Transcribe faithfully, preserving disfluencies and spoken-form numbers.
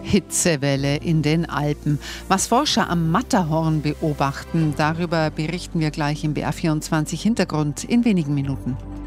Hitzewelle in den Alpen. Was Forscher am Matterhorn beobachten, darüber berichten wir gleich im B R vierundzwanzig Hintergrund in wenigen Minuten.